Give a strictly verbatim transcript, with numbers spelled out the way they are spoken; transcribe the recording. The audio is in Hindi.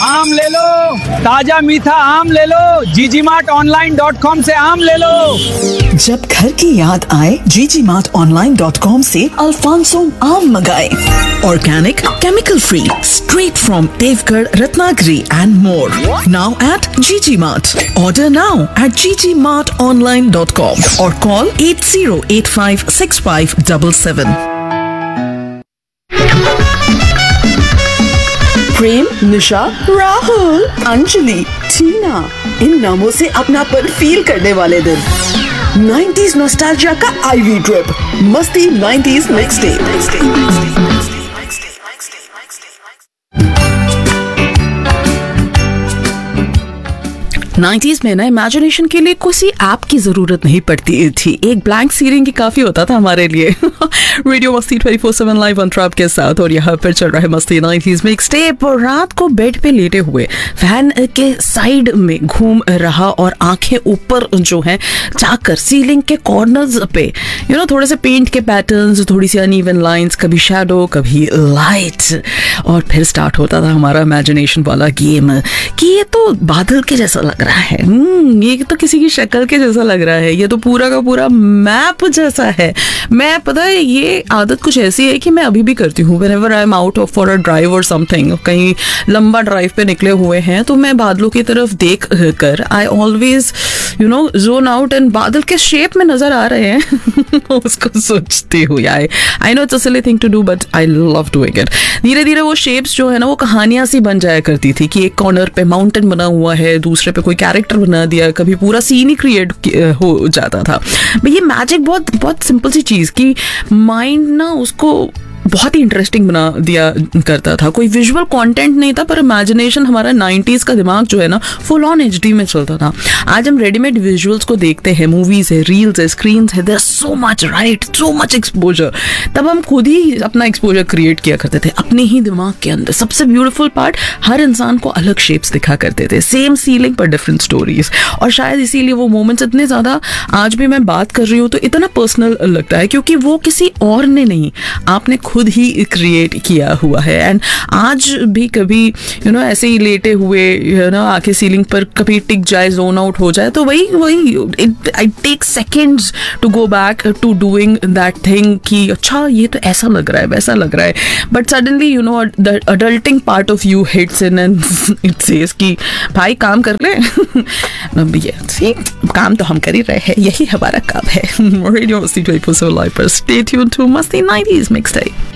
आम ले लो, ताजा मीठा आम ले लो, जीजी मार्ट ऑनलाइन डॉट कॉम से आम ले लो। जब घर की याद आए जीजी मार्ट ऑनलाइन डॉट कॉम से अल्फांसो आम मंगाए। Organic, chemical free, straight from Deogarh, Ratnagiri and more. Now at जीजी mart. Order now at ji G mart online dot com और call at zero eight five six five seven seven. प्रेम, निशा, राहुल, अंजलि, टीना, इन नामों से अपनापन फील करने वाले दिन। नाइंटीज़ नॉस्टैल्जिया का आईवी ट्रिप, मस्ती नाइंटीज़ मिक्स डे। नाइंटीज़ में ना इमेजिनेशन के लिए किसी ऐप की जरूरत नहीं पड़ती थी, एक ब्लैंक सीरिंग की काफी होता था हमारे लिए। रेडियो मस्ती twenty four seven live on trap के साथ, और यहाँ पर चल रहा है मस्ती नाइंटीज़ मिक्स टेप। और रात को बेड पे लेटे हुए फैन के साइड में घूम रहा और आंखें ऊपर जो है जाकर सीलिंग के कॉर्नर्स पे यू नो थोड़े से पेंट के पैटर्न्स, थोड़ी सी अनइवन लाइंस, कभी शैडो कभी लाइट, और फिर स्टार्ट होता था हमारा इमेजिनेशन वाला गेम कि ये तो बादल के जैसा लग रहा है, ये तो किसी की शक्ल के जैसा लग रहा है, ये तो पूरा का पूरा मैप जैसा है। मैं पता है ये आदत कुछ ऐसी है कि मैं अभी भी करती हूँ। Whenever I am out of for a drive और समथिंग, कहीं लंबा ड्राइव पे निकले हुए हैं, तो मैं बादलों की तरफ देख कर I always you know zone out, and बादल के शेप में नजर आ रहे हैं उसको सोचती हूँ। आई I know it's a silly thing to do but I love doing it. धीरे धीरे वो शेप्स जो है ना वो कहानियां सी बन जाया करती थी कि एक कॉर्नर पे माउंटेन बना हुआ है, दूसरे पे कोई कैरेक्टर बना दिया, कभी पूरा सीन ही क्रिएट हो जाता था। ये मैजिक बहुत बहुत सिंपल सी चीज कि माइंड ना उसको बहुत ही इंटरेस्टिंग बना दिया करता था। कोई विजुअल कंटेंट नहीं था, पर इमेजिनेशन हमारा नाइंटीज़ का दिमाग जो है ना फुल ऑन एचडी में चलता था। आज हम रेडीमेड विजुअल्स को देखते हैं, मूवीज है, रील्स है, स्क्रीन्स है, there so much right, so much exposure. तब हम खुद ही अपना एक्सपोजर क्रिएट किया करते थे अपने ही दिमाग के अंदर। सबसे ब्यूटीफुल पार्ट, हर इंसान को अलग शेप्स दिखा करते थे, सेम सीलिंग पर डिफरेंट स्टोरीज, और शायद इसीलिए वो मोमेंट्स इतने ज्यादा आज भी मैं बात कर रही हूँ तो इतना पर्सनल लगता है, क्योंकि वो किसी और ने नहीं, आपने खुद ही क्रिएट किया हुआ है। एंड आज भी कभी यू नो ऐसे ही लेटे हुए यू नो आके सीलिंग पर कभी टिक जाए, जोन आउट हो जाए, तो वही वही it I take seconds to go back to doing that thing कि अच्छा ये तो ऐसा लग रहा है, वैसा लग रहा है। But suddenly you know the adulting part of you hits in and it says कि भाई काम कर ले। ये काम तो हम कर ही रहे हैं, यही हमारा काम है। रेडियो मस्ती ट्वेंटी फोर सेवन लाइव पर स्टे ट्यून्ड टू मस्ती नाइंटीज़ मिक्स टाइम।